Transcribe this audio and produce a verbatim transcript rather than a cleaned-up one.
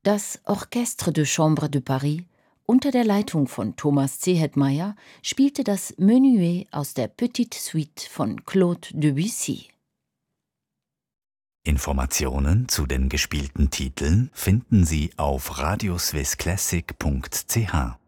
Das Orchestre de Chambre de Paris unter der Leitung von Thomas C. Hetmeyer spielte das Menuet aus der Petite Suite von Claude Debussy. Informationen zu den gespielten Titeln finden Sie auf radioswissclassic punkt c h.